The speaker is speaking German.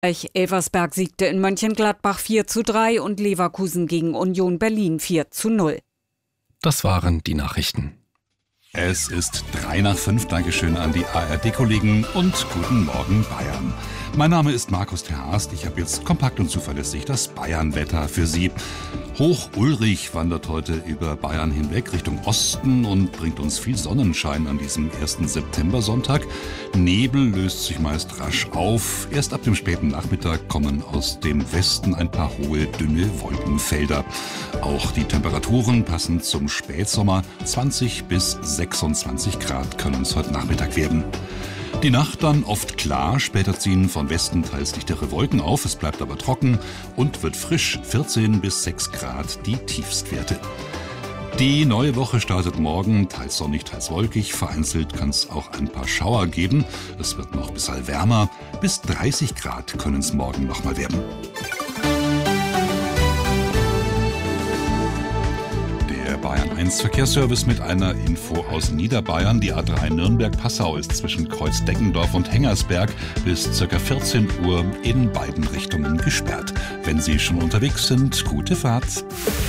Elversberg siegte in Mönchengladbach 4:3 und Leverkusen gegen Union Berlin 4:0. Das waren die Nachrichten. Es ist 3:05. Dankeschön an die ARD-Kollegen und guten Morgen Bayern. Mein Name ist Markus Terhast. Ich habe jetzt kompakt und zuverlässig das Bayern-Wetter für Sie. Hoch Ulrich wandert heute über Bayern hinweg Richtung Osten und bringt uns viel Sonnenschein an diesem 1. September-Sonntag. Nebel löst sich meist rasch auf. Erst ab dem späten Nachmittag kommen aus dem Westen ein paar hohe, dünne Wolkenfelder. Auch die Temperaturen passend zum Spätsommer. 20 bis 26 Grad können es heute Nachmittag werden. Die Nacht dann oft klar, später ziehen von Westen teils dichtere Wolken auf, es bleibt aber trocken und wird frisch, 14 bis 6 Grad die Tiefstwerte. Die neue Woche startet morgen, teils sonnig, teils wolkig, vereinzelt kann es auch ein paar Schauer geben, es wird noch ein bisschen wärmer, bis 30 Grad können es morgen nochmal werden. Bayern 1 Verkehrsservice mit einer Info aus Niederbayern. Die A3 Nürnberg-Passau ist zwischen Kreuz-Deckendorf und Hengersberg bis ca. 14 Uhr in beiden Richtungen gesperrt. Wenn Sie schon unterwegs sind, gute Fahrt.